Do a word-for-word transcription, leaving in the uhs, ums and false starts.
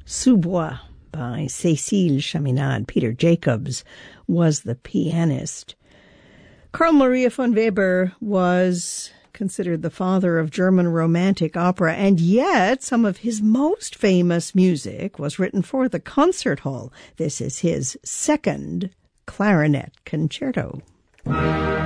Sous-Bois by Cécile Chaminade. Peter Jacobs was the pianist. Carl Maria von Weber was considered the father of German Romantic opera, and yet some of his most famous music was written for the concert hall. This is his second clarinet concerto.